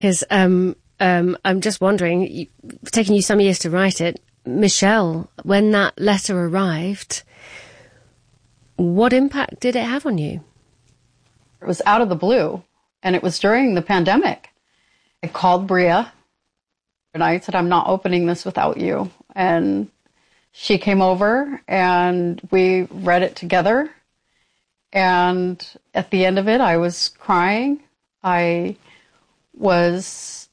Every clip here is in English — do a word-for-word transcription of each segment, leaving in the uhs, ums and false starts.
Because um, um, I'm just wondering, you, it's taken you some years to write it. Michelle, when that letter arrived, what impact did it have on you? It was out of the blue, and it was during the pandemic. I called Bria, and I said, I'm not opening this without you. And she came over, and we read it together. And at the end of it, I was crying. I was,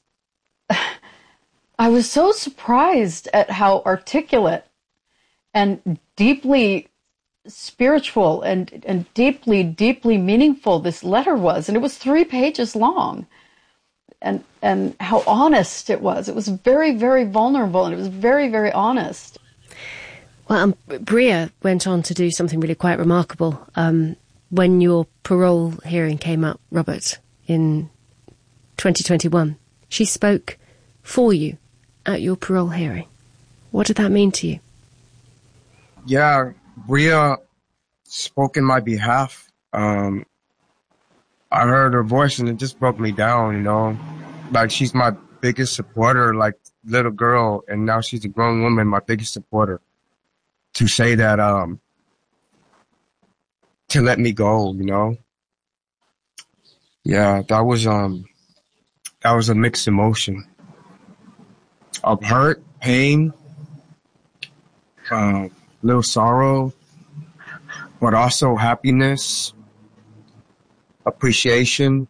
I was so surprised at how articulate and deeply spiritual and, and deeply, deeply meaningful this letter was. And it was three pages long. And, and how honest it was. It was very, very vulnerable, and it was very, very honest. Well, um, Bria went on to do something really quite remarkable. Um, when your parole hearing came up, Robert, in twenty twenty-one, she spoke for you at your parole hearing. What did that mean to you? Yeah, Bria spoke in my behalf. Um, I heard her voice and it just broke me down, you know. Like, she's my biggest supporter, like, little girl, and now she's a grown woman, my biggest supporter. To say that, um, to let me go, you know. Yeah, that was, um, that was a mixed emotion of hurt, pain, uh, little sorrow, but also happiness, appreciation,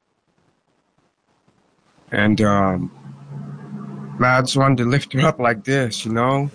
and um, man, I just wanted to lift her up like this, you know.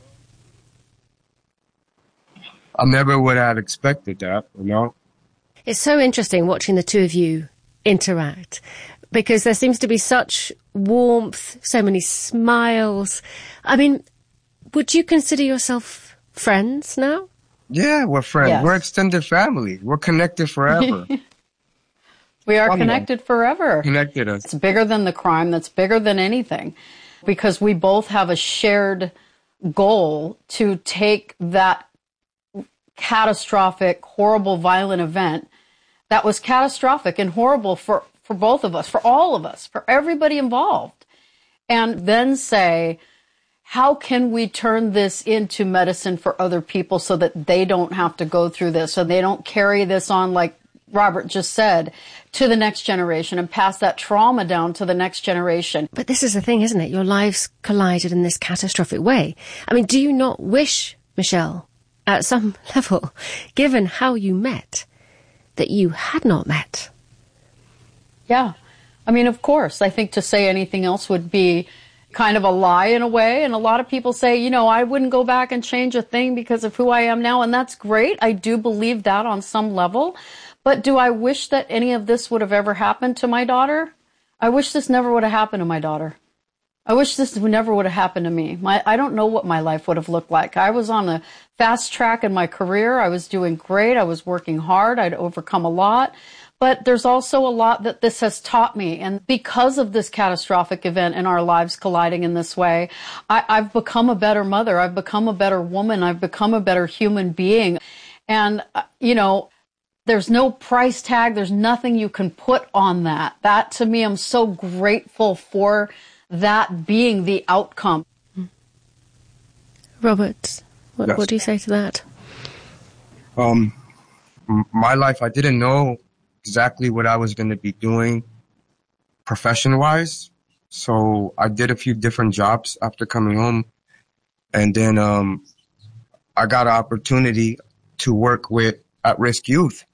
I never would have expected that, you know. It's so interesting watching the two of you interact, because there seems to be such warmth, so many smiles. I mean, would you consider yourself friends now? Yeah, we're friends. Yes. We're extended family. We're connected forever. We are connected forever. Connected us. It's bigger than the crime. That's bigger than anything, because we both have a shared goal to take that catastrophic, horrible, violent event that was catastrophic and horrible for, for both of us, for all of us, for everybody involved, and then say, how can we turn this into medicine for other people so that they don't have to go through this, so they don't carry this on, like Robert just said, to the next generation and pass that trauma down to the next generation. But this is the thing, isn't it? Your lives collided in this catastrophic way. I mean, do you not wish, Michelle, at some level, given how you met, that you had not met? Yeah. I mean, of course. I think to say anything else would be kind of a lie in a way. And a lot of people say, you know, I wouldn't go back and change a thing because of who I am now. And that's great. I do believe that on some level. But do I wish that any of this would have ever happened to my daughter? I wish this never would have happened to my daughter. I wish this never would have happened to me. My, I don't know what my life would have looked like. I was on a fast track in my career. I was doing great. I was working hard. I'd overcome a lot. But there's also a lot that this has taught me. And because of this catastrophic event and our lives colliding in this way, I, I've become a better mother. I've become a better woman. I've become a better human being. And, uh, you know, there's no price tag. There's nothing you can put on that. That, to me, I'm so grateful for that being the outcome. Robert, what, Yes. what do you say to that? Um, m- my life, I didn't know exactly what I was going to be doing profession-wise. So I did a few different jobs after coming home. And then um, I got an opportunity to work with at-risk youth.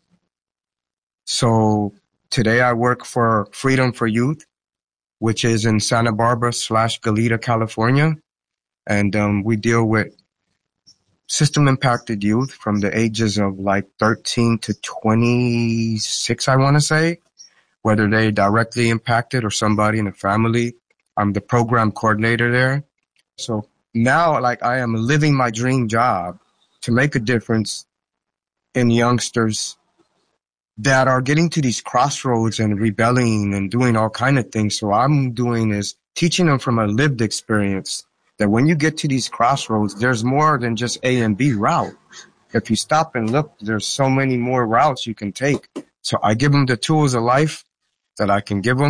So today I work for Freedom for Youth, which is in Santa Barbara slash Goleta, California. And um, we deal with system-impacted youth from the ages of like thirteen to twenty-six, I want to say, whether they directly impacted or somebody in the family. I'm the program coordinator there. So now, like, I am living my dream job to make a difference in youngsters that are getting to these crossroads and rebelling and doing all kind of things. So I'm doing is teaching them from a lived experience that when you get to these crossroads, there's more than just A and B route. If you stop and look, there's so many more routes you can take. So I give them the tools of life that I can give them.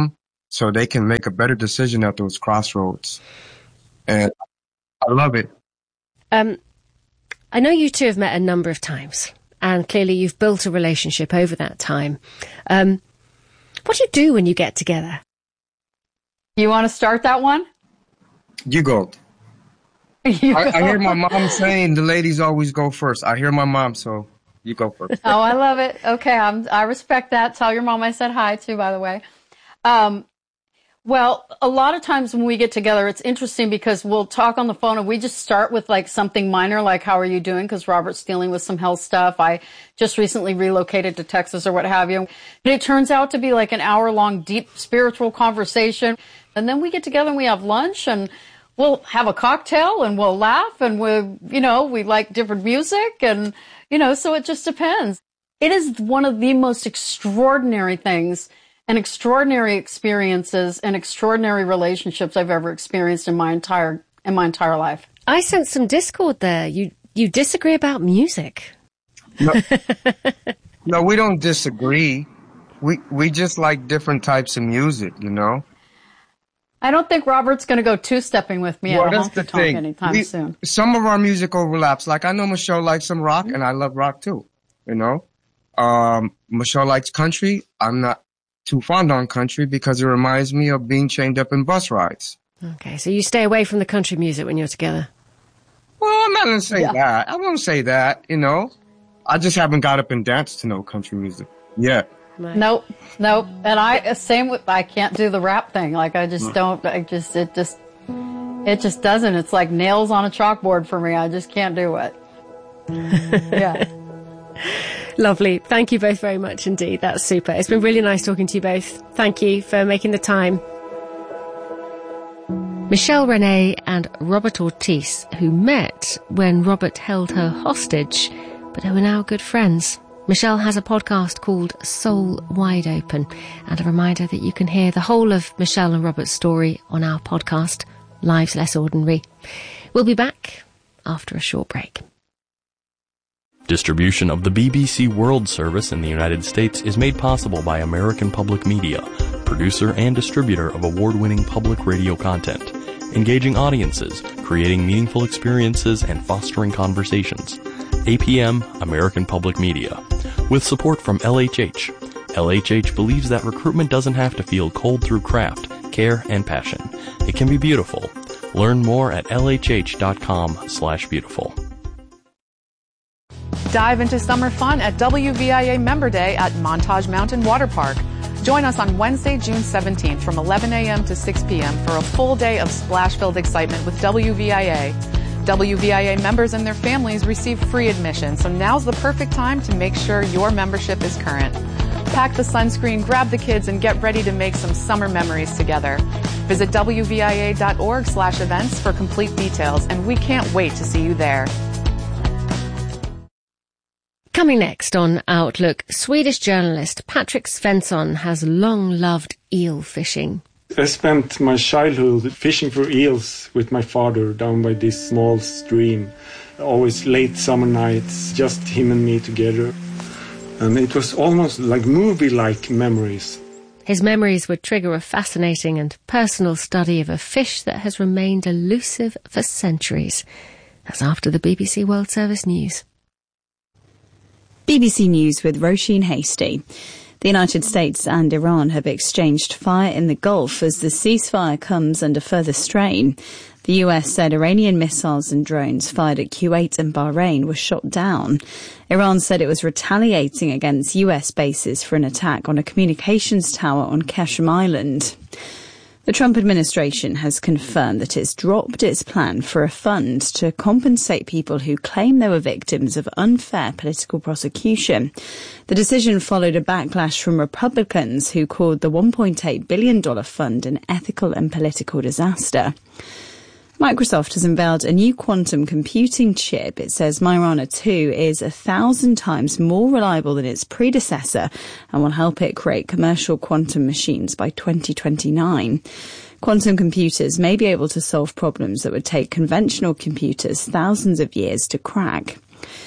so they can make a better decision at those crossroads. And I love it. Um, I know you two have met a number of times, and clearly you've built a relationship over that time. Um, what do you do when you get together? You want to start that one? You go. You I, go. I hear my mom saying the ladies always go first. I hear my mom, so you go first. Oh, I love it. Okay, I'm, I respect that. Tell your mom I said hi, too, by the way. Um, well, a lot of times when we get together, it's interesting because we'll talk on the phone and we just start with like something minor, like how are you doing? Because Robert's dealing with some health stuff. I just recently relocated to Texas or what have you. And it turns out to be like an hour-long deep spiritual conversation. And then we get together and we have lunch and we'll have a cocktail and we'll laugh and we, you know, we like different music and, you know, so it just depends. It is one of the most extraordinary things and extraordinary experiences and extraordinary relationships I've ever experienced in my entire in my entire life. I sense some discord there. You you disagree about music. No, no, we don't disagree. We we just like different types of music, you know. I don't think Robert's going to go two-stepping with me well, at a that's the honky-tonk thing. anytime we, soon. Some of our music overlaps. Like I know Michelle likes some rock, and I love rock too. You know, um, Michelle likes country. I'm not too fond on country because it reminds me of being chained up in bus rides. Okay, so you stay away from the country music when you're together? Well, I'm not going to say yeah. that. I won't say that, you know. I just haven't got up and danced to no country music yet. Right. Nope, nope. And I, same with, I can't do the rap thing. Like I just don't, I just, it just, it just doesn't. It's like nails on a chalkboard for me. I just can't do it. Yeah. Lovely. Thank you both very much indeed. That's super. It's been really nice talking to you both. Thank you for making the time. Michelle Renee and Robert Ortiz, who met when Robert held her hostage, but who are now good friends. Michelle has a podcast called Soul Wide Open, and a reminder that you can hear the whole of Michelle and Robert's story on our podcast, Lives Less Ordinary. We'll be back after a short break. Distribution of the B B C World Service in the United States is made possible by American Public Media, producer and distributor of award-winning public radio content, engaging audiences, creating meaningful experiences, and fostering conversations. A P M, American Public Media. With support from L H H. L H H believes that recruitment doesn't have to feel cold through craft, care, and passion. It can be beautiful. Learn more at L H H dot com slash beautiful. Dive into summer fun at W V I A Member Day at Montage Mountain Water Park. Join us on Wednesday, June seventeenth from eleven a.m. to six p.m. for a full day of splash-filled excitement with W V I A. W V I A members and their families receive free admission, so now's the perfect time to make sure your membership is current. Pack the sunscreen, grab the kids, and get ready to make some summer memories together. Visit W V I A dot org slash events for complete details, and we can't wait to see you there. Coming next on Outlook, Swedish journalist Patrik Svensson has long loved eel fishing. I spent my childhood fishing for eels with my father down by this small stream. Always late summer nights, just him and me together. And it was almost like movie-like memories. His memories would trigger a fascinating and personal study of a fish that has remained elusive for centuries. That's after the B B C World Service News. B B C News with Roisin Hastie. The United States and Iran have exchanged fire in the Gulf as the ceasefire comes under further strain. The U S said Iranian missiles and drones fired at Kuwait and Bahrain were shot down. Iran said it was retaliating against U S bases for an attack on a communications tower on Qashm Island. The Trump administration has confirmed that it's dropped its plan for a fund to compensate people who claim they were victims of unfair political prosecution. The decision followed a backlash from Republicans who called the one point eight billion dollars fund an ethical and political disaster. Microsoft has unveiled a new quantum computing chip. It says Majorana two is a thousand times more reliable than its predecessor and will help it create commercial quantum machines by twenty twenty-nine. Quantum computers may be able to solve problems that would take conventional computers thousands of years to crack.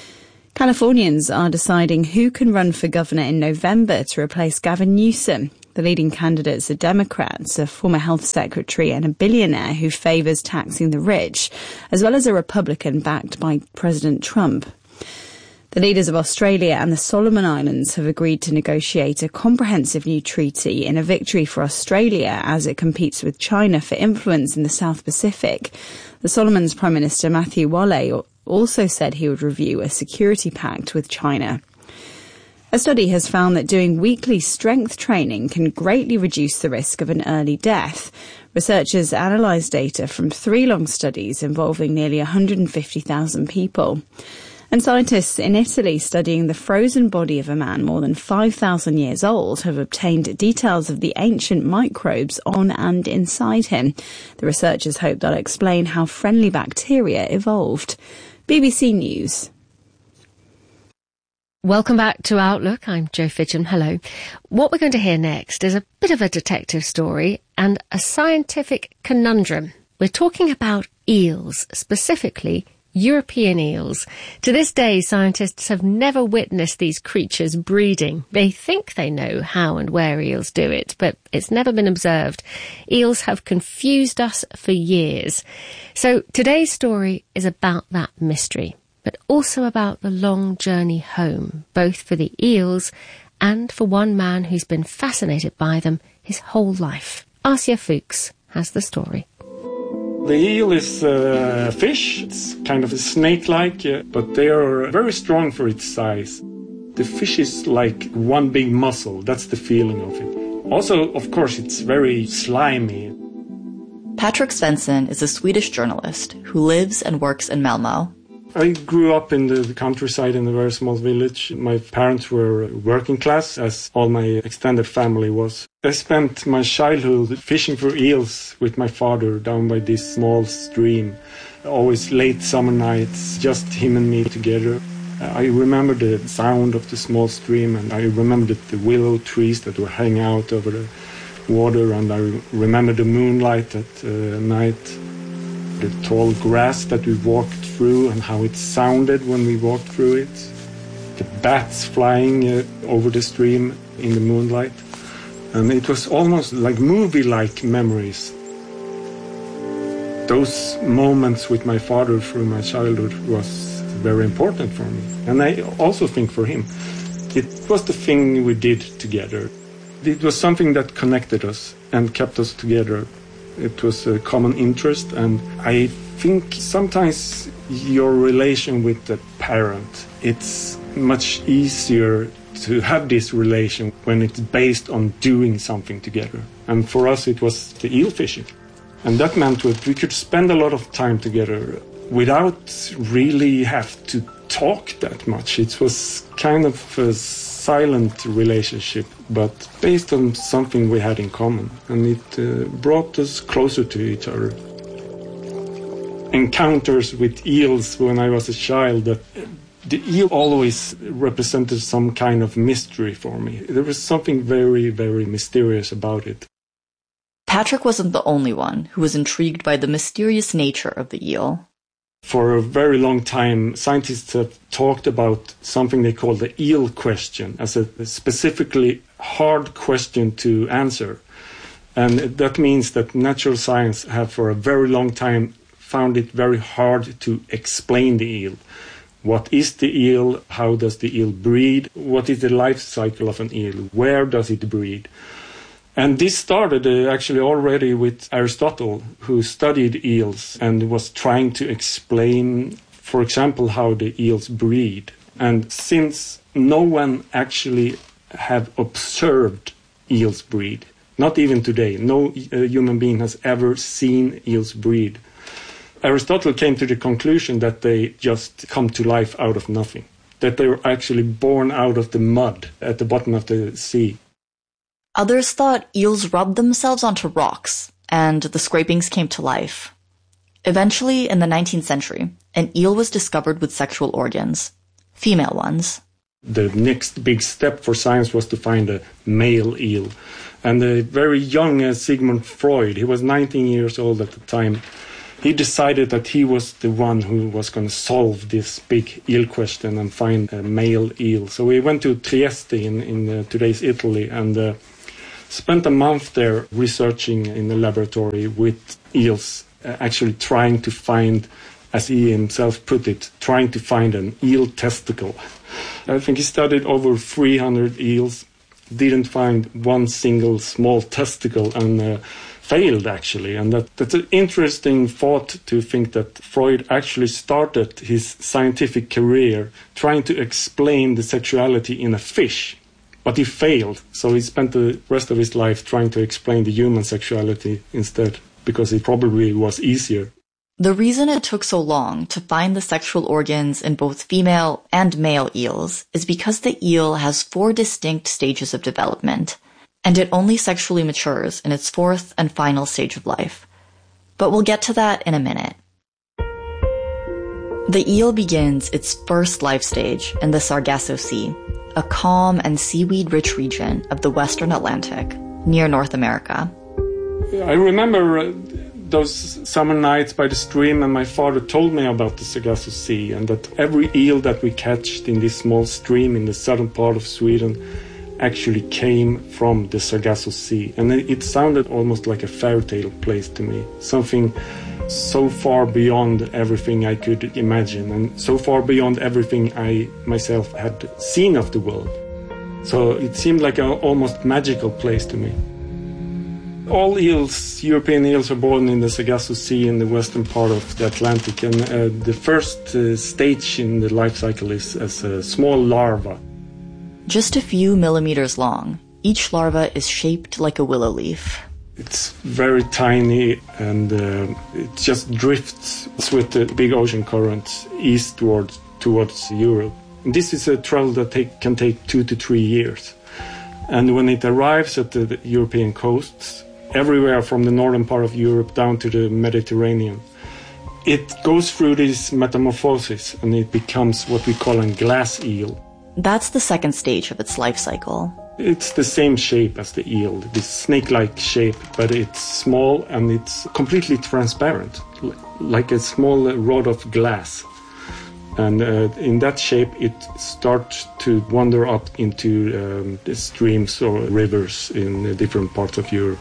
Californians are deciding who can run for governor in November to replace Gavin Newsom. The leading candidates are Democrats, a former health secretary and a billionaire who favours taxing the rich, as well as a Republican backed by President Trump. The leaders of Australia and the Solomon Islands have agreed to negotiate a comprehensive new treaty in a victory for Australia as it competes with China for influence in the South Pacific. The Solomons Prime Minister Matthew Wale also said he would review a security pact with China. A study has found that doing weekly strength training can greatly reduce the risk of an early death. Researchers analysed data from three long studies involving nearly one hundred fifty thousand people. And scientists in Italy studying the frozen body of a man more than five thousand years old have obtained details of the ancient microbes on and inside him. The researchers hope they'll explain how friendly bacteria evolved. B B C News. Welcome back to Outlook. I'm Jo Fidgen. Hello. What we're going to hear next is a bit of a detective story and a scientific conundrum. We're talking about eels, specifically European eels. To this day, scientists have never witnessed these creatures breeding. They think they know how and where eels do it, but it's never been observed. Eels have confused us for years. So today's story is about that mystery, but also about the long journey home, both for the eels and for one man who's been fascinated by them his whole life. Asya Fuchs has the story. The eel is a fish. It's kind of snake-like, uh, but they are very strong for its size. The fish is like one big muscle. That's the feeling of it. Also, of course, it's very slimy. Patrik Svensson is a Swedish journalist who lives and works in Malmö. I grew up in the countryside in a very small village. My parents were working class, as all my extended family was. I spent my childhood fishing for eels with my father down by this small stream. Always late summer nights, just him and me together. I remember the sound of the small stream, and I remember the willow trees that were hanging out over the water, and I remember the moonlight at uh, night. The tall grass that we walked through and how it sounded when we walked through it. The bats flying uh, over the stream in the moonlight. And it was almost like movie-like memories. Those moments with my father through my childhood was very important for me. And I also think for him. It was the thing we did together. It was something that connected us and kept us together. It was a common interest, and I think sometimes your relation with the parent, it's much easier to have this relation when it's based on doing something together. And for us, it was the eel fishing. And that meant that we could spend a lot of time together without really have to talk that much. It was kind of a silent relationship, but based on something we had in common, and it uh, brought us closer to each other. Encounters with eels when I was a child, that the eel always represented some kind of mystery for me. There was something very, very mysterious about it. Patrik wasn't the only one who was intrigued by the mysterious nature of the eel. For a very long time, scientists have talked about something they call the eel question as a specifically hard question to answer. And that means that natural science have for a very long time found it very hard to explain the eel. What is the eel? How does the eel breed? What is the life cycle of an eel? Where does it breed? And this started uh, actually already with Aristotle, who studied eels and was trying to explain, for example, how the eels breed. And since no one actually have observed eels breed, not even today, no uh, human being has ever seen eels breed, Aristotle came to the conclusion that they just come to life out of nothing, that they were actually born out of the mud at the bottom of the sea. Others thought eels rubbed themselves onto rocks, and the scrapings came to life. Eventually, in the nineteenth century, an eel was discovered with sexual organs, female ones. The next big step for science was to find a male eel. And the very young uh, Sigmund Freud, he was nineteen years old at the time, he decided that he was the one who was going to solve this big eel question and find a male eel. So he went to Trieste in, in uh, today's Italy and uh, Spent a month there researching in the laboratory with eels, uh, actually trying to find, as he himself put it, trying to find an eel testicle. I think he studied over three hundred eels, didn't find one single small testicle, and uh, failed actually. And that, that's an interesting thought to think that Freud actually started his scientific career trying to explain the sexuality in a fish. But he failed, so he spent the rest of his life trying to explain the human sexuality instead, because it probably was easier. The reason it took so long to find the sexual organs in both female and male eels is because the eel has four distinct stages of development, and it only sexually matures in its fourth and final stage of life. But we'll get to that in a minute. The eel begins its first life stage in the Sargasso Sea, a calm and seaweed-rich region of the western Atlantic, near North America. I remember uh, those summer nights by the stream, and my father told me about the Sargasso Sea, and that every eel that we catch in this small stream in the southern part of Sweden actually came from the Sargasso Sea. And it, it sounded almost like a fairy tale place to me, something so far beyond everything I could imagine, and so far beyond everything I myself had seen of the world. So it seemed like an almost magical place to me. All eels, European eels, are born in the Sargasso Sea in the western part of the Atlantic, and uh, the first uh, stage in the life cycle is as a small larva. Just a few millimeters long, each larva is shaped like a willow leaf. It's very tiny, and uh, it just drifts with the big ocean currents eastward towards Europe. And this is a travel that take, can take two to three years. And when it arrives at the, the European coasts, everywhere from the northern part of Europe down to the Mediterranean, it goes through this metamorphosis, and it becomes what we call a glass eel. That's the second stage of its life cycle. It's the same shape as the eel, this snake-like shape, but it's small and it's completely transparent, like a small rod of glass. And uh, in that shape, it starts to wander up into um, the streams or rivers in uh, different parts of Europe.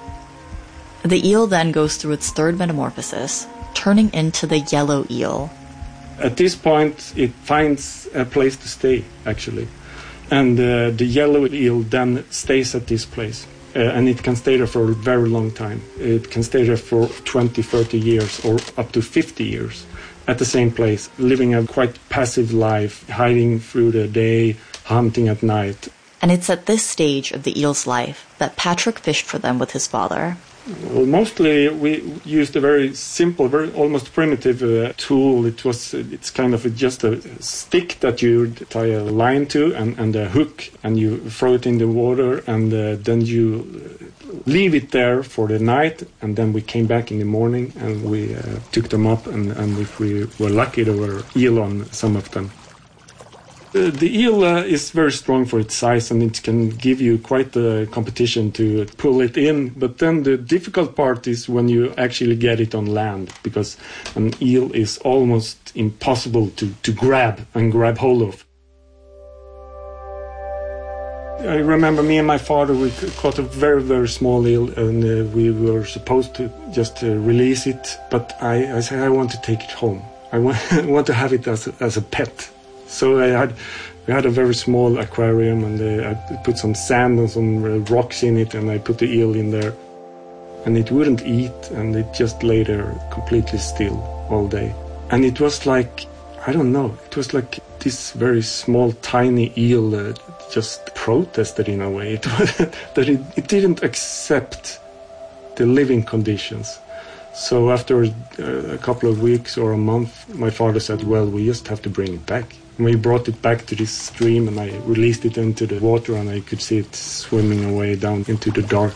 The eel then goes through its third metamorphosis, turning into the yellow eel. At this point, it finds a place to stay, actually. And uh, the yellow eel then stays at this place. Uh, and it can stay there for a very long time. It can stay there for twenty, thirty years or up to fifty years at the same place, living a quite passive life, hiding through the day, hunting at night. And it's at this stage of the eel's life that Patrick fished for them with his father. Well, mostly we used a very simple, very almost primitive uh, tool. It was, it's kind of a, just a stick that you tie a line to and, and a hook, and you throw it in the water, and uh, then you leave it there for the night, and then we came back in the morning and we uh, took them up, and, and if we were lucky, there were eel on some of them. Uh, the eel uh, is very strong for its size, and it can give you quite a competition to pull it in. But then the difficult part is when you actually get it on land, because an eel is almost impossible to, to grab and grab hold of. I remember me and my father, we caught a very, very small eel, and uh, we were supposed to just uh, release it. But I, I said, I want to take it home. I want, I want to have it as a, as a pet. So I had, we had a very small aquarium, and uh, I put some sand and some uh, rocks in it, and I put the eel in there. And it wouldn't eat, and it just lay there completely still all day. And it was like, I don't know, it was like this very small, tiny eel uh, just protested in a way. It was that it, it didn't accept the living conditions. So after uh, a couple of weeks or a month, my father said, well, we just have to bring it back. And we brought it back to this stream, and I released it into the water, and I could see it swimming away down into the dark.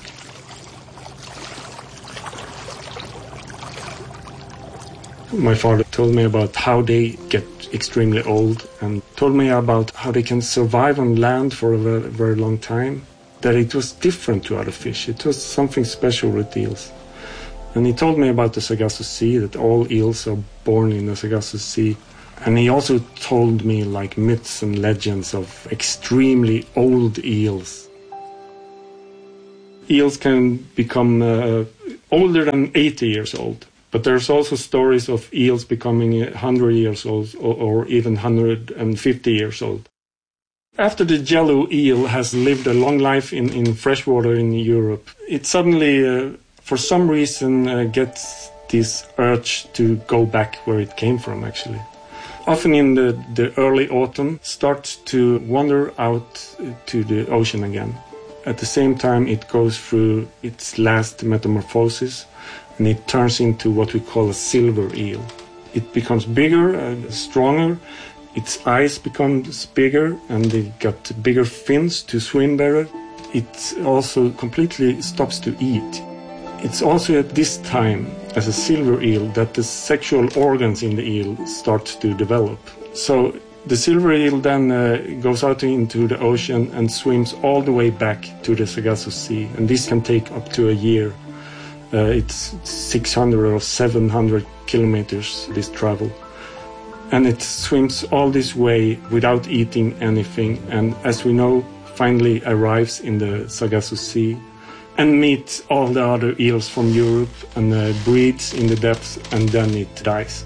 My father told me about how they get extremely old, and told me about how they can survive on land for a very, very long time, that it was different to other fish. It was something special with eels. And he told me about the Sargasso Sea, that all eels are born in the Sargasso Sea. And he also told me like myths and legends of extremely old eels. Eels can become uh, older than eighty years old. But there's also stories of eels becoming one hundred years old or, or even one hundred fifty years old. After the yellow eel has lived a long life in, in freshwater in Europe, it suddenly, uh, for some reason, uh, gets this urge to go back where it came from, actually. Often in the, the early autumn, starts to wander out to the ocean again. At the same time, it goes through its last metamorphosis, and it turns into what we call a silver eel. It becomes bigger and stronger. Its eyes becomes bigger, and they got bigger fins to swim better. It also completely stops to eat. It's also at this time, as a silver eel, that the sexual organs in the eel start to develop. So the silver eel then uh, goes out into the ocean and swims all the way back to the Sargasso Sea, and this can take up to a year. Uh, it's six hundred or seven hundred kilometers, this travel. And it swims all this way without eating anything, and as we know, finally arrives in the Sargasso Sea and meets all the other eels from Europe and uh, breeds in the depths, and then it dies.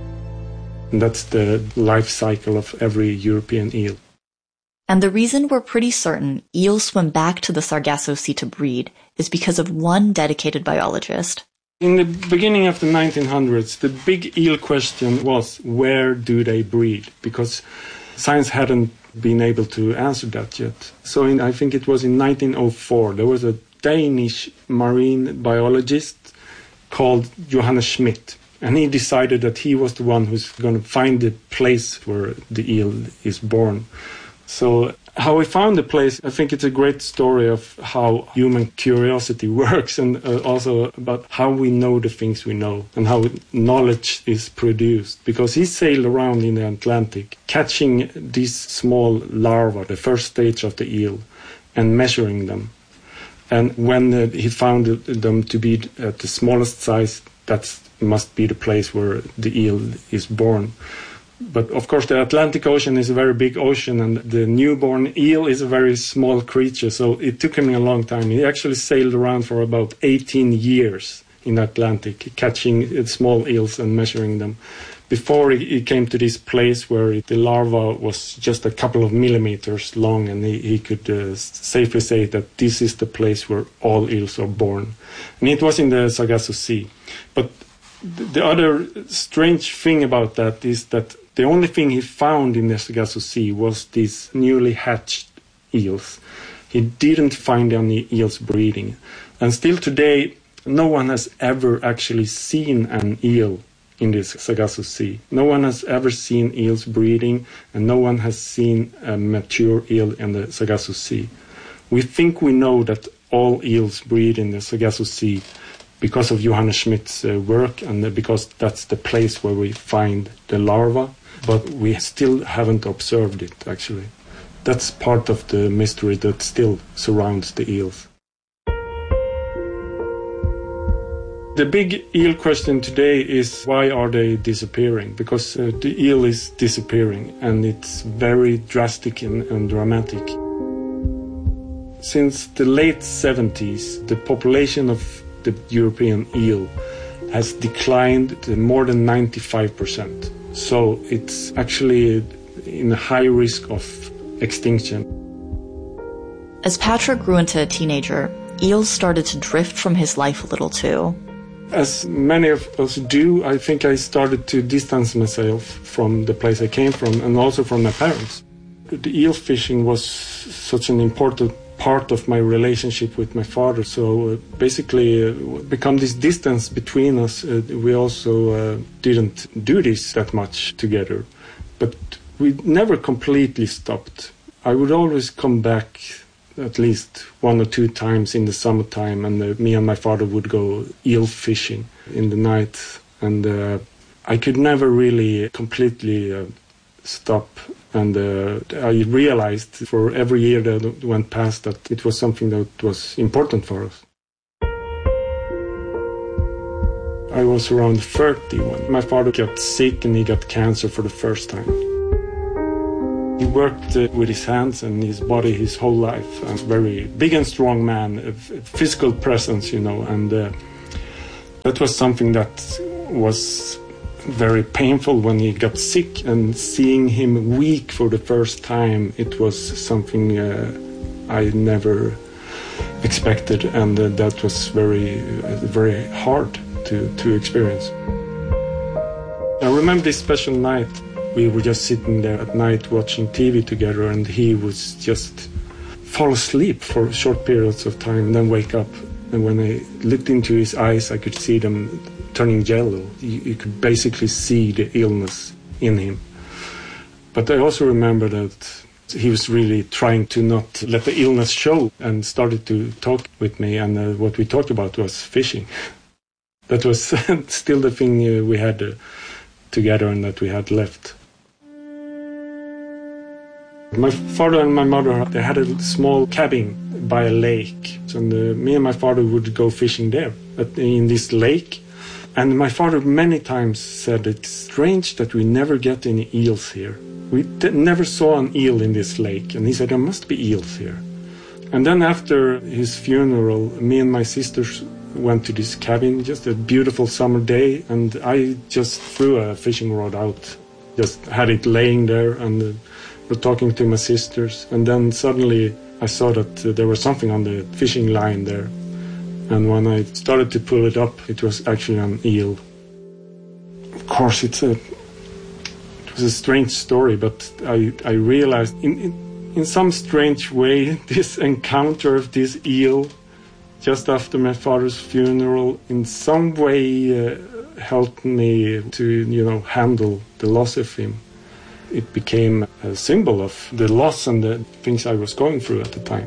And that's the life cycle of every European eel. And the reason we're pretty certain eels swim back to the Sargasso Sea to breed is because of one dedicated biologist. In the beginning of the nineteen hundreds, the big eel question was, where do they breed? Because science hadn't been able to answer that yet. So in, I think it was in nineteen oh four, there was a Danish marine biologist called Johannes Schmidt. And he decided that he was the one who's going to find the place where the eel is born. So how we found the place, I think it's a great story of how human curiosity works, and uh, also about how we know the things we know and how knowledge is produced. Because he sailed around in the Atlantic, catching these small larvae, the first stage of the eel, and measuring them. And when uh, he found them to be at the smallest size, that must be the place where the eel is born. But of course the Atlantic Ocean is a very big ocean, and the newborn eel is a very small creature, so it took him a long time. He actually sailed around for about eighteen years in the Atlantic, catching small eels and measuring them, before he came to this place where the larva was just a couple of millimeters long, and he, he could uh, safely say that this is the place where all eels are born. And it was in the Sargasso Sea. But the other strange thing about that is that the only thing he found in the Sargasso Sea was these newly hatched eels. He didn't find any eels breeding. And still today, no one has ever actually seen an eel in the Sargasso Sea. No one has ever seen eels breeding, and no one has seen a mature eel in the Sargasso Sea. We think we know that all eels breed in the Sargasso Sea because of Johannes Schmidt's uh, work, and because that's the place where we find the larva. But we still haven't observed it, actually. That's part of the mystery that still surrounds the eels. The big eel question today is, why are they disappearing? Because uh, the eel is disappearing, and it's very drastic and, and dramatic. Since the late seventies, the population of the European eel has declined to more than ninety-five percent. So it's actually in a high risk of extinction. As Patrick grew into a teenager, eels started to drift from his life a little too. As many of us do, I think I started to distance myself from the place I came from, and also from my parents. The eel fishing was such an important part of my relationship with my father, so uh, basically uh, become this distance between us. Uh, we also uh, didn't do this that much together, but we never completely stopped. I would always come back at least one or two times in the summertime, and uh, me and my father would go eel fishing in the night, and uh, I could never really completely uh, stop. And uh, I realized for every year that went past that it was something that was important for us. I was around thirty when my father got sick and he got cancer for the first time. He worked uh, with his hands and his body his whole life. A very big and strong man, a physical presence, you know, and uh, that was something that was very painful when he got sick, and seeing him weak for the first time, it was something uh, I never expected, and uh, that was very, uh, very hard to, to experience. I remember this special night. We were just sitting there at night watching T V together, and he was just fall asleep for short periods of time and then wake up. And when I looked into his eyes, I could see them turning yellow. You, you could basically see the illness in him. But I also remember that he was really trying to not let the illness show, and started to talk with me, and uh, what we talked about was fishing. That was still the thing uh, we had uh, together and that we had left. My father and my mother, they had a small cabin by a lake. So and, uh, me and my father would go fishing there, at, in this lake. And my father many times said, it's strange that we never get any eels here. We d- never saw an eel in this lake. And he said, there must be eels here. And then after his funeral, me and my sisters went to this cabin, just a beautiful summer day. And I just threw a fishing rod out, just had it laying there, and uh, were talking to my sisters. And then suddenly I saw that uh, there was something on the fishing line there. And when I started to pull it up, it was actually an eel. Of course, it's a, it was a strange story, but I, I realized in, in, in some strange way, this encounter of this eel just after my father's funeral in some way uh, helped me to, you know, handle the loss of him. It became a symbol of the loss and the things I was going through at the time.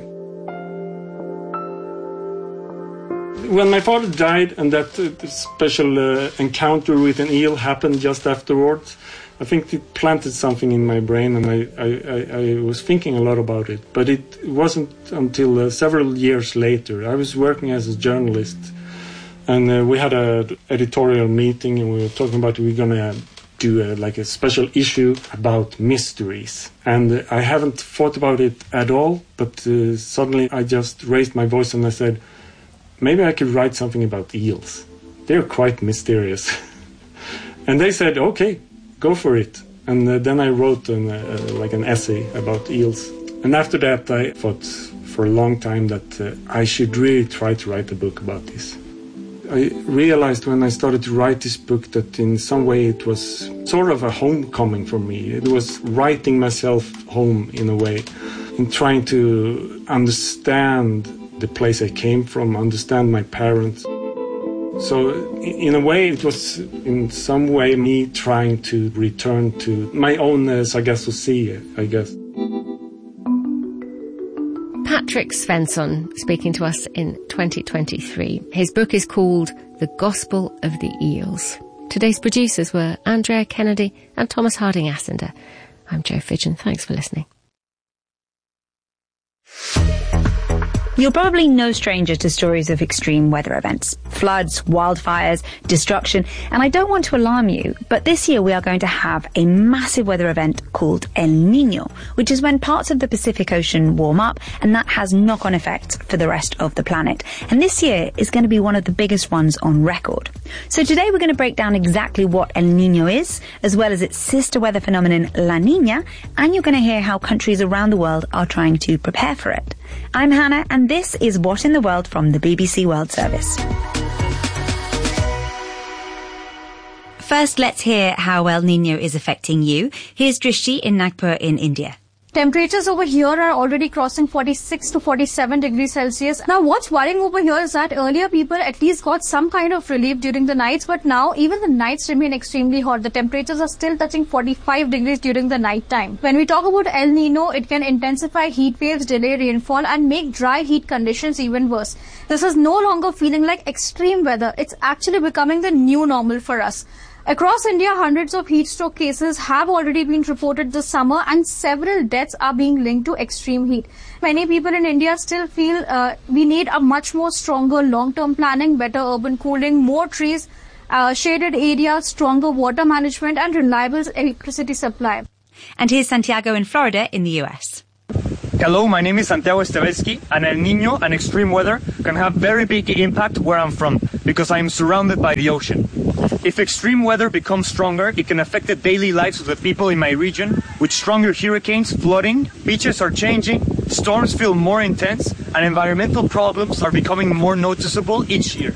When my father died and that uh, special uh, encounter with an eel happened just afterwards, I think it planted something in my brain, and I, I, I, I was thinking a lot about it. But it wasn't until uh, several years later. I was working as a journalist, and uh, we had an editorial meeting, and we were talking about we we're going to do a, like a special issue about mysteries. And uh, I haven't thought about it at all, but uh, suddenly I just raised my voice and I said, maybe I could write something about eels. They're quite mysterious. And they said, okay, go for it. And uh, then I wrote an, uh, like an essay about eels. And after that, I thought for a long time that uh, I should really try to write a book about this. I realized when I started to write this book that in some way it was sort of a homecoming for me. It was writing myself home in a way, in trying to understand the place I came from, understand my parents. So in a way it was in some way me trying to return to my own uh, Sargasso Sea, I guess. Patrick Svensson speaking to us in twenty twenty-three. His book is called The Gospel of the Eels. Today's producers were Andrea Kennedy and Thomas Harding Assender. I'm Jo Fidgen. Thanks for listening. You're probably no stranger to stories of extreme weather events, floods, wildfires, destruction, and I don't want to alarm you, but this year we are going to have a massive weather event called El Niño, which is when parts of the Pacific Ocean warm up, and that has knock-on effects for the rest of the planet. And this year is going to be one of the biggest ones on record. So today we're going to break down exactly what El Niño is, as well as its sister weather phenomenon La Niña, and you're going to hear how countries around the world are trying to prepare for it. I'm Hannah, and this is What in the World from the B B C World Service. First, let's hear how El Niño is affecting you. Here's Drishti in Nagpur in India. Temperatures over here are already crossing forty-six to forty-seven degrees Celsius. Now, what's worrying over here is that earlier people at least got some kind of relief during the nights, but now even the nights remain extremely hot. The temperatures are still touching forty-five degrees during the night time. When we talk about El Niño, it can intensify heat waves, delay rainfall, and make dry heat conditions even worse. This is no longer feeling like extreme weather. It's actually becoming the new normal for us. Across India, hundreds of heat stroke cases have already been reported this summer, and several deaths are being linked to extreme heat. Many people in India still feel uh, we need a much more stronger long-term planning, better urban cooling, more trees, uh, shaded areas, stronger water management, and reliable electricity supply. And here's Santiago in Florida in the U S. Hello, my name is Santiago Estevesky, and El Niño and extreme weather can have very big impact where I'm from, because I'm surrounded by the ocean. If extreme weather becomes stronger, it can affect the daily lives of the people in my region, with stronger hurricanes, flooding, beaches are changing, storms feel more intense, and environmental problems are becoming more noticeable each year.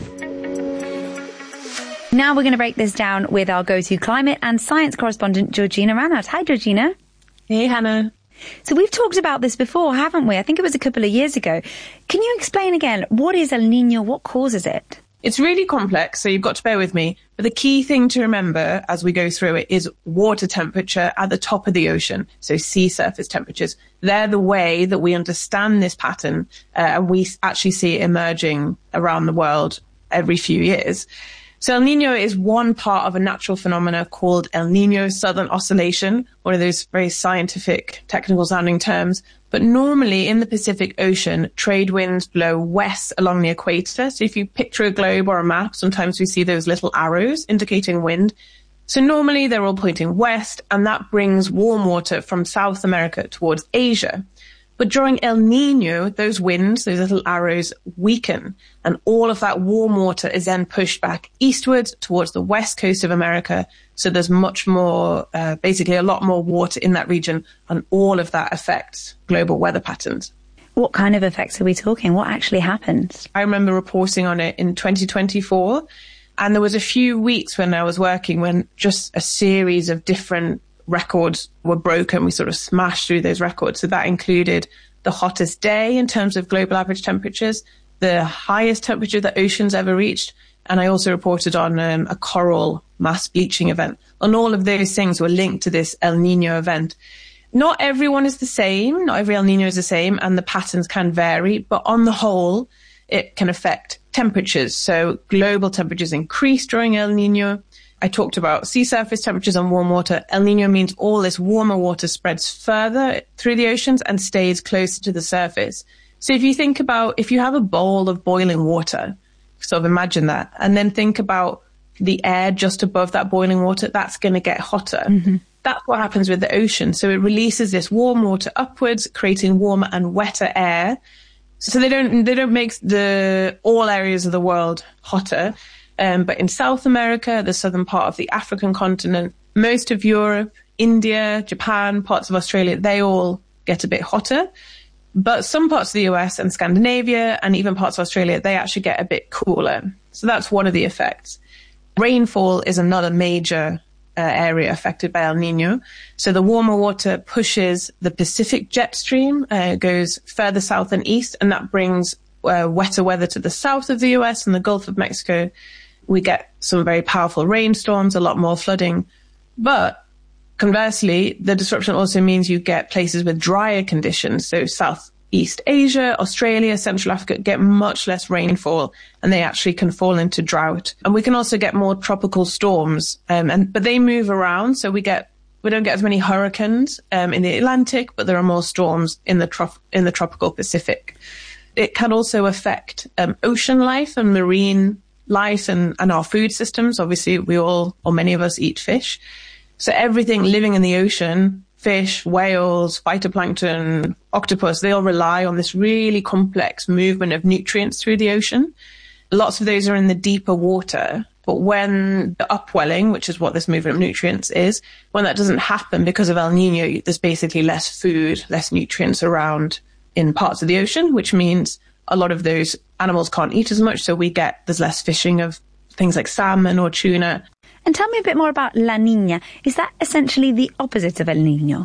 Now we're going to break this down with our go-to climate and science correspondent, Georgina Ranat. Hi, Georgina. Hey, Hannah. So we've talked about this before, haven't we? I think it was a couple of years ago. Can you explain again, what is El Niño? What causes it? It's really complex, so you've got to bear with me. But the key thing to remember as we go through it is water temperature at the top of the ocean, so sea surface temperatures. They're the way that we understand this pattern, uh, and we actually see it emerging around the world every few years. So El Niño is one part of a natural phenomena called El Niño Southern Oscillation, one of those very scientific, technical sounding terms. But normally in the Pacific Ocean, trade winds blow west along the equator. So if you picture a globe or a map, sometimes we see those little arrows indicating wind. So normally they're all pointing west, and that brings warm water from South America towards Asia. But during El Niño, those winds, those little arrows, weaken, and all of that warm water is then pushed back eastwards towards the west coast of America. So there's much more, uh, basically a lot more water in that region, and all of that affects global weather patterns. What kind of effects are we talking? What actually happens? I remember reporting on it in twenty twenty-four, and there was a few weeks when I was working when just a series of different records were broken. We sort of smashed through those records. So that included the hottest day in terms of global average temperatures, the highest temperature that oceans ever reached. And I also reported on um, a coral mass bleaching event. And all of those things were linked to this El Niño event. Not everyone is the same. Not every El Niño is the same, and the patterns can vary. But on the whole, it can affect temperatures. So global temperatures increase during El Niño. I talked about sea surface temperatures and warm water. El Niño means all this warmer water spreads further through the oceans and stays closer to the surface. So if you think about, if you have a bowl of boiling water, sort of imagine that, and then think about the air just above that boiling water, that's going to get hotter. Mm-hmm. That's what happens with the ocean. So it releases this warm water upwards, creating warmer and wetter air. So they don't, they don't make the, all areas of the world hotter. Um, but in South America, the southern part of the African continent, most of Europe, India, Japan, parts of Australia, they all get a bit hotter. But some parts of the U S and Scandinavia and even parts of Australia, they actually get a bit cooler. So that's one of the effects. Rainfall is another major uh, area affected by El Niño. So the warmer water pushes the Pacific jet stream, uh, goes further south and east, and that brings uh, wetter weather to the south of the U S and the Gulf of Mexico. We get some very powerful rainstorms, a lot more flooding. But conversely, the disruption also means you get places with drier conditions. So Southeast Asia, Australia, Central Africa get much less rainfall, and they actually can fall into drought. And we can also get more tropical storms, um, and but they move around. So we get we don't get as many hurricanes um, in the Atlantic, but there are more storms in the trop- in the tropical Pacific. It can also affect um, ocean life and marine life and, and our food systems. Obviously, we all, or many of us, eat fish. So everything living in the ocean, fish, whales, phytoplankton, octopus, they all rely on this really complex movement of nutrients through the ocean. Lots of those are in the deeper water. But when the upwelling, which is what this movement of nutrients is, when that doesn't happen because of El Niño, there's basically less food, less nutrients around in parts of the ocean, which means a lot of those animals can't eat as much, so we get, there's less fishing of things like salmon or tuna. And tell me a bit more about La Niña. Is that essentially the opposite of El Niño?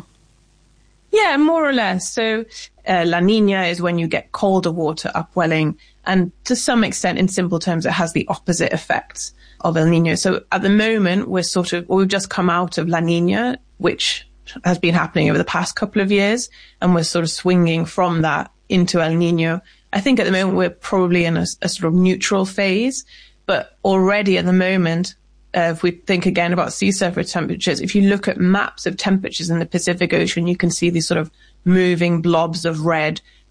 Yeah, more or less. So uh, La Niña is when you get colder water upwelling, and to some extent, in simple terms, it has the opposite effects of El Niño. So at the moment, we're sort of, well, we've just come out of La Niña, which has been happening over the past couple of years, and we're sort of swinging from that into El Niño. I think at the moment we're probably in a, a sort of neutral phase, but already at the moment, uh, if we think again about sea surface temperatures, if you look at maps of temperatures in the Pacific Ocean, you can see these sort of moving blobs of red.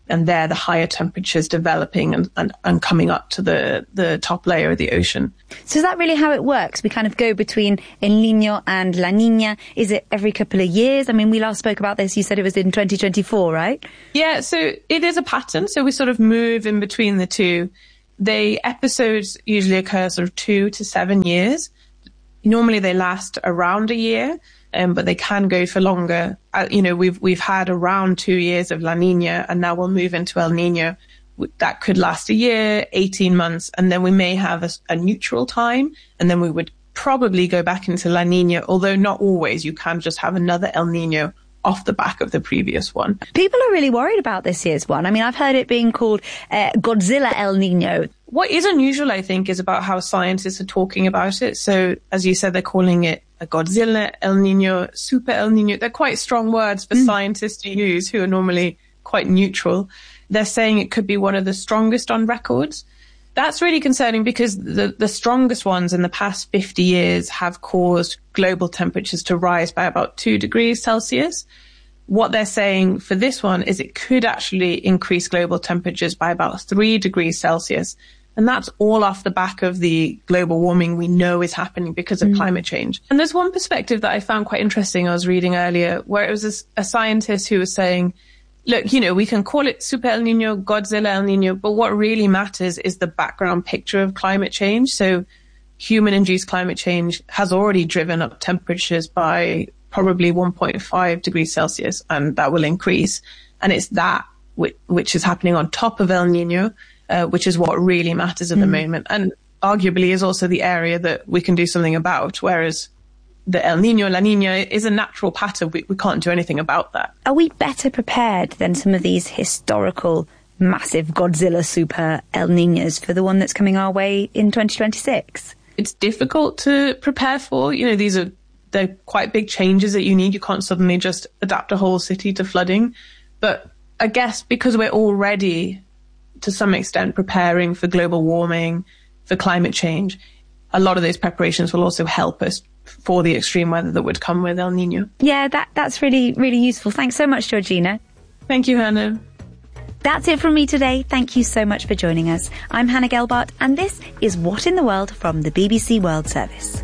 And there, the higher temperatures developing and, and, and coming up to the, the top layer of the ocean. So is that really how it works? We kind of go between El Niño and La Niña. Is it every couple of years? I mean, we last spoke about this. You said it was in twenty twenty-four, right? Yeah, so it is a pattern. So we sort of move in between the two. The episodes usually occur sort of two to seven years. Normally they last around a year. Um, but they can go for longer. Uh, you know, we've we've had around two years of La Niña, and now we'll move into El Niño. That could last a year, eighteen months, and then we may have a, a neutral time, and then we would probably go back into La Niña, although not always. You can just have another El Niño off the back of the previous one. People are really worried about this year's one. I mean, I've heard it being called uh, Godzilla El Niño. What is unusual, I think, is about how scientists are talking about it. So, as you said, they're calling it a Godzilla El Niño, Super El Niño. They're quite strong words for mm. scientists to use who are normally quite neutral. They're saying it could be one of the strongest on records. That's really concerning because the, the strongest ones in the past fifty years have caused global temperatures to rise by about two degrees Celsius. What they're saying for this one is it could actually increase global temperatures by about three degrees Celsius. And that's all off the back of the global warming we know is happening because of mm. climate change. And there's one perspective that I found quite interesting I was reading earlier, where it was a, a scientist who was saying, look, you know, we can call it Super El Niño, Godzilla El Niño, but what really matters is the background picture of climate change. So human-induced climate change has already driven up temperatures by probably one point five degrees Celsius, and that will increase. And it's that which, which is happening on top of El Niño, uh, which is what really matters at mm. the moment. And arguably is also the area that we can do something about, whereas the El Niño, La Niña is a natural pattern. We, we can't do anything about that. Are we better prepared than some of these historical massive Godzilla Super El Niños for the one that's coming our way in twenty twenty-six? It's difficult to prepare for. You know, these are they're quite big changes that you need. You can't suddenly just adapt a whole city to flooding. But I guess because we're already, to some extent, preparing for global warming, for climate change, a lot of those preparations will also help us for the extreme weather that would come with El Niño. Yeah, that that's really, really useful. Thanks so much, Georgina. Thank you, Hannah. That's it from me today. Thank you so much for joining us. I'm Hannah Gelbart, and this is What in the World from the B B C World Service.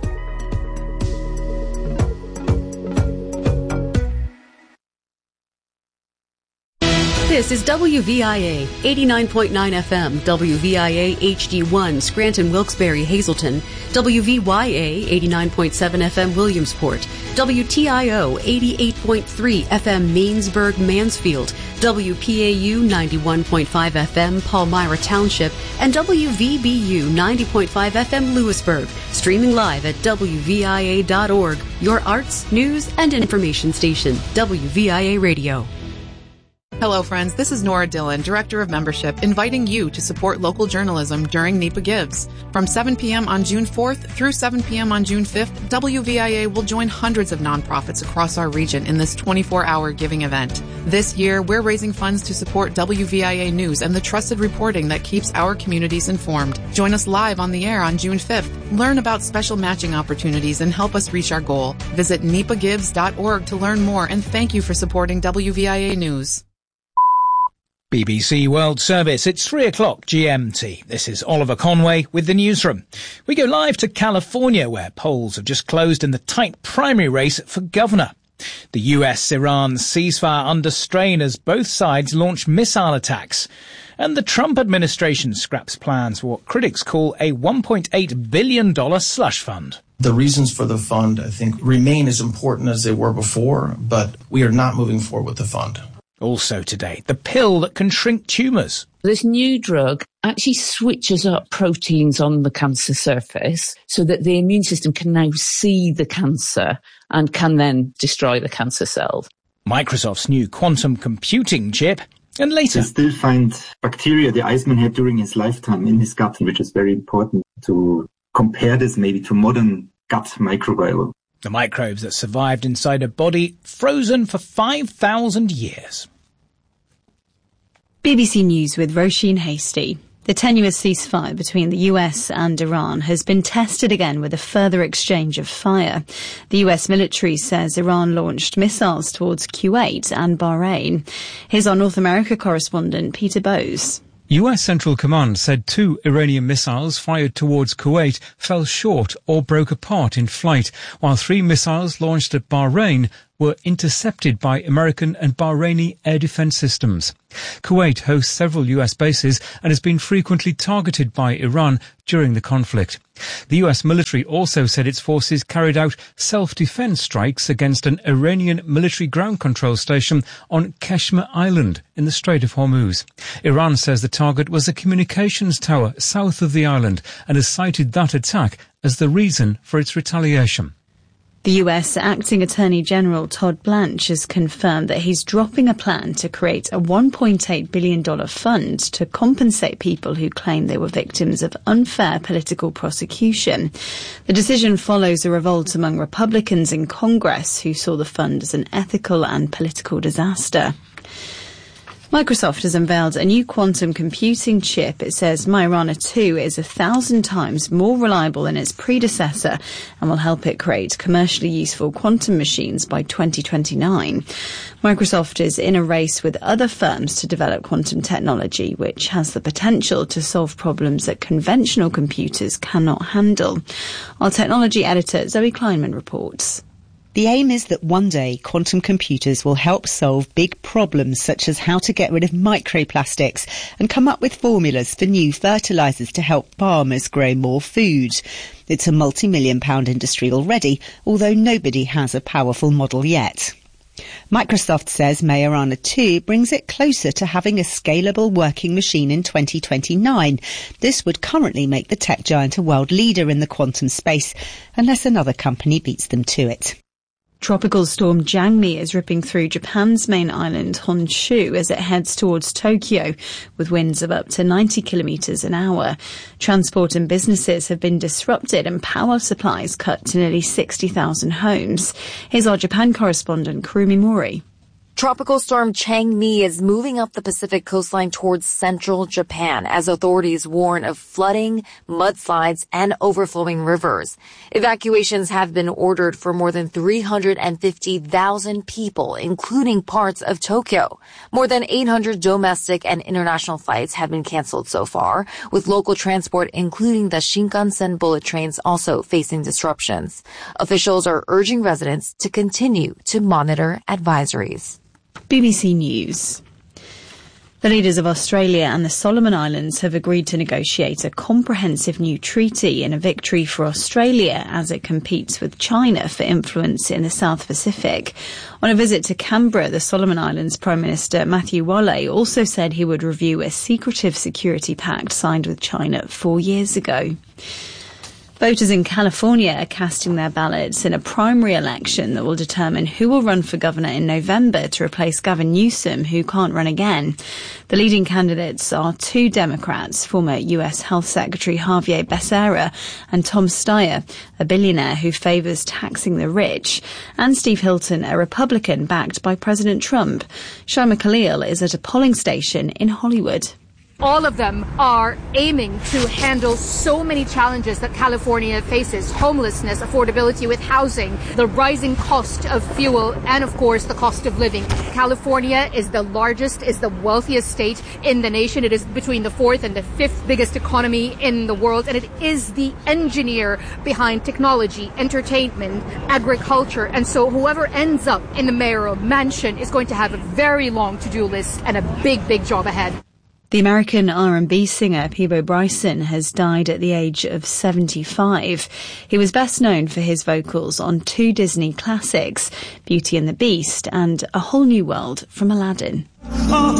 This is W V I A, eighty-nine point nine F M, W V I A H D one, Scranton, Wilkes-Barre, Hazleton, W V Y A, eighty-nine point seven F M, Williamsport, W T I O, eighty-eight point three F M, Mainsburg, Mansfield, W P A U, ninety-one point five F M, Palmyra Township, and W V B U, ninety point five F M, Lewisburg, streaming live at W V I A dot org, your arts, news, and information station, W V I A Radio. Hello, friends. This is Nora Dillon, Director of Membership, inviting you to support local journalism during NEPA Gives. From seven p.m. on June fourth through seven p.m. on June fifth, W V I A will join hundreds of nonprofits across our region in this twenty-four hour giving event. This year, we're raising funds to support W V I A News and the trusted reporting that keeps our communities informed. Join us live on the air on June fifth. Learn about special matching opportunities and help us reach our goal. Visit N E P A gives dot org to learn more, and thank you for supporting W V I A News. B B C World Service, it's three o'clock G M T. This is Oliver Conway with the newsroom. We go live to California, where polls have just closed in the tight primary race for governor. The U S-Iran ceasefire under strain as both sides launch missile attacks. And the Trump administration scraps plans for what critics call a one point eight billion dollars slush fund. The reasons for the fund, I think, remain as important as they were before, but we are not moving forward with the fund. Also today, the pill that can shrink tumours. This new drug actually switches up proteins on the cancer surface so that the immune system can now see the cancer and can then destroy the cancer cells. Microsoft's new quantum computing chip. And later, they still find bacteria the Iceman had during his lifetime in his gut, which is very important to compare this maybe to modern gut microbiome. The microbes that survived inside a body frozen for five thousand years. B B C News with Roisin Hastie. The tenuous ceasefire between the U S and Iran has been tested again with a further exchange of fire. The U S military says Iran launched missiles towards Kuwait and Bahrain. Here's our North America correspondent, Peter Bowes. U S Central Command said two Iranian missiles fired towards Kuwait fell short or broke apart in flight, while three missiles launched at Bahrain were intercepted by American and Bahraini air defense systems. Kuwait hosts several U S bases and has been frequently targeted by Iran during the conflict. The U S military also said its forces carried out self-defense strikes against an Iranian military ground control station on Keshmer Island in the Strait of Hormuz. Iran says the target was a communications tower south of the island and has cited that attack as the reason for its retaliation. The U S Acting Attorney General Todd Blanche has confirmed that he's dropping a plan to create a one point eight billion dollars fund to compensate people who claim they were victims of unfair political prosecution. The decision follows a revolt among Republicans in Congress who saw the fund as an ethical and political disaster. Microsoft has unveiled a new quantum computing chip. It says Majorana two is a thousand times more reliable than its predecessor and will help it create commercially useful quantum machines by twenty twenty-nine. Microsoft is in a race with other firms to develop quantum technology, which has the potential to solve problems that conventional computers cannot handle. Our technology editor, Zoe Kleinman, reports. The aim is that one day quantum computers will help solve big problems such as how to get rid of microplastics and come up with formulas for new fertilisers to help farmers grow more food. It's a multi-million pound industry already, although nobody has a powerful model yet. Microsoft says Majorana two brings it closer to having a scalable working machine in twenty twenty-nine. This would currently make the tech giant a world leader in the quantum space, unless another company beats them to it. Tropical storm Jangmi is ripping through Japan's main island, Honshu, as it heads towards Tokyo, with winds of up to ninety kilometres an hour. Transport and businesses have been disrupted and power supplies cut to nearly sixty thousand homes. Here's our Japan correspondent, Kurumi Mori. Tropical storm Changmi is moving up the Pacific coastline towards central Japan as authorities warn of flooding, mudslides, and overflowing rivers. Evacuations have been ordered for more than three hundred fifty thousand people, including parts of Tokyo. More than eight hundred domestic and international flights have been canceled so far, with local transport, including the Shinkansen bullet trains, also facing disruptions. Officials are urging residents to continue to monitor advisories. B B C News. The leaders of Australia and the Solomon Islands have agreed to negotiate a comprehensive new treaty in a victory for Australia as it competes with China for influence in the South Pacific. On a visit to Canberra, the Solomon Islands Prime Minister Matthew Wale also said he would review a secretive security pact signed with China four years ago. Voters in California are casting their ballots in a primary election that will determine who will run for governor in November to replace Gavin Newsom, who can't run again. The leading candidates are two Democrats, former U S Health Secretary Javier Becerra and Tom Steyer, a billionaire who favours taxing the rich, and Steve Hilton, a Republican backed by President Trump. Shaima Khalil is at a polling station in Hollywood. All of them are aiming to handle so many challenges that California faces: homelessness, affordability with housing, the rising cost of fuel, and of course the cost of living. California is the largest, is the wealthiest state in the nation. It is between the fourth and the fifth biggest economy in the world, and it is the engineer behind technology, entertainment, agriculture. And so whoever ends up in the mayoral mansion is going to have a very long to-do list and a big, big job ahead. The American R and B singer Peabo Bryson has died at the age of seventy-five. He was best known for his vocals on two Disney classics, Beauty and the Beast and A Whole New World from Aladdin.